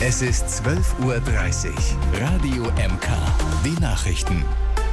Es ist 12:30 Uhr. Radio MK. Die Nachrichten.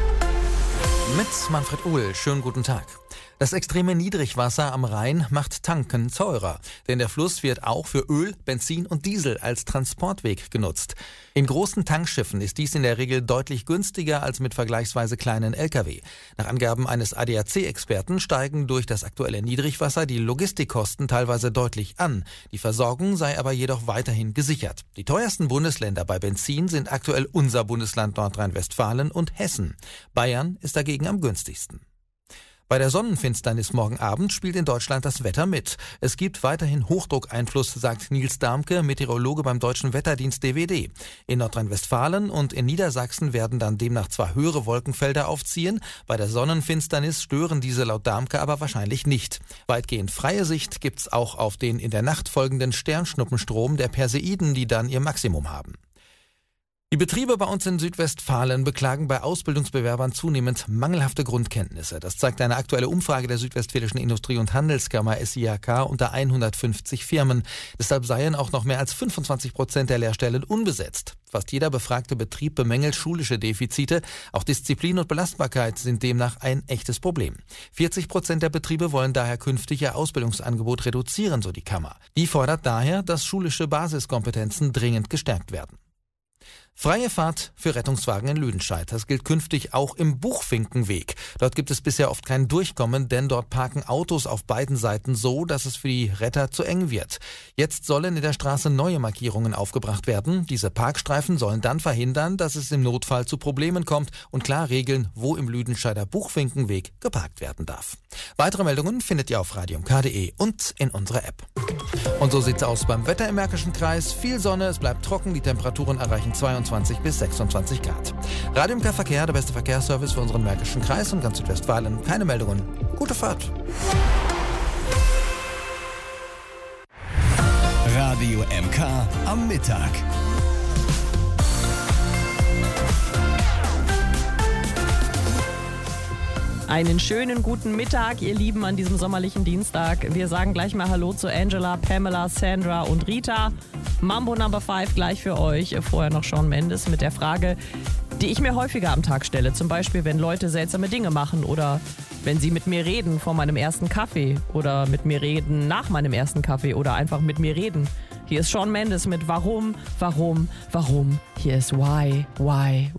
Mit Manfred Uhl. Schönen guten Tag. Das extreme Niedrigwasser am Rhein macht Tanken teurer, denn der Fluss wird auch für Öl, Benzin und Diesel als Transportweg genutzt. In großen Tankschiffen ist dies in der Regel deutlich günstiger als mit vergleichsweise kleinen Lkw. Nach Angaben eines ADAC-Experten steigen durch das aktuelle Niedrigwasser die Logistikkosten teilweise deutlich an. Die Versorgung sei aber jedoch weiterhin gesichert. Die teuersten Bundesländer bei Benzin sind aktuell unser Bundesland Nordrhein-Westfalen und Hessen. Bayern ist dagegen am günstigsten. Bei der Sonnenfinsternis morgen Abend spielt in Deutschland das Wetter mit. Es gibt weiterhin Hochdruckeinfluss, sagt Nils Damke, Meteorologe beim Deutschen Wetterdienst DWD. In Nordrhein-Westfalen und in Niedersachsen werden dann demnach zwar höhere Wolkenfelder aufziehen, bei der Sonnenfinsternis stören diese laut Damke aber wahrscheinlich nicht. Weitgehend freie Sicht gibt's auch auf den in der Nacht folgenden Sternschnuppenstrom der Perseiden, die dann ihr Maximum haben. Die Betriebe bei uns in Südwestfalen beklagen bei Ausbildungsbewerbern zunehmend mangelhafte Grundkenntnisse. Das zeigt eine aktuelle Umfrage der Südwestfälischen Industrie- und Handelskammer SIHK unter 150 Firmen. Deshalb seien auch noch mehr als 25% der Lehrstellen unbesetzt. Fast jeder befragte Betrieb bemängelt schulische Defizite. Auch Disziplin und Belastbarkeit sind demnach ein echtes Problem. 40% der Betriebe wollen daher künftig ihr Ausbildungsangebot reduzieren, so die Kammer. Die fordert daher, dass schulische Basiskompetenzen dringend gestärkt werden. Freie Fahrt für Rettungswagen in Lüdenscheid. Das gilt künftig auch im Buchfinkenweg. Dort gibt es bisher oft kein Durchkommen, denn dort parken Autos auf beiden Seiten so, dass es für die Retter zu eng wird. Jetzt sollen in der Straße neue Markierungen aufgebracht werden. Diese Parkstreifen sollen dann verhindern, dass es im Notfall zu Problemen kommt und klar regeln, wo im Lüdenscheider Buchfinkenweg geparkt werden darf. Weitere Meldungen findet ihr auf radiomk.de und in unserer App. Und so sieht's aus beim Wetter im Märkischen Kreis. Viel Sonne, es bleibt trocken, die Temperaturen erreichen 22 bis 26 Grad. Radio MK Verkehr, der beste Verkehrsservice für unseren Märkischen Kreis und ganz Südwestfalen. Keine Meldungen. Gute Fahrt. Radio MK am Mittag. Einen schönen guten Mittag, ihr Lieben, an diesem sommerlichen Dienstag. Wir sagen gleich mal Hallo zu Angela, Pamela, Sandra und Rita. Mambo Number 5 gleich für euch. Vorher noch Shawn Mendes mit der Frage, die ich mir häufiger am Tag stelle. Zum Beispiel, wenn Leute seltsame Dinge machen oder wenn sie mit mir reden vor meinem ersten Kaffee oder mit mir reden nach meinem ersten Kaffee oder einfach mit mir reden. Hier ist Shawn Mendes mit Warum? Hier ist Why?